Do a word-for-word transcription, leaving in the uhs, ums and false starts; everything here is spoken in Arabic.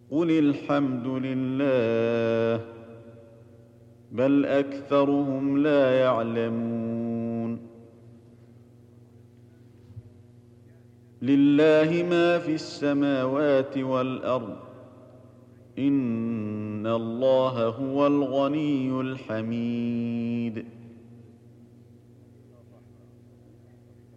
قل الحمد لله بل أكثرهم لا يعلمون. لله ما في السماوات والأرض إن الله هو الغني الحميد.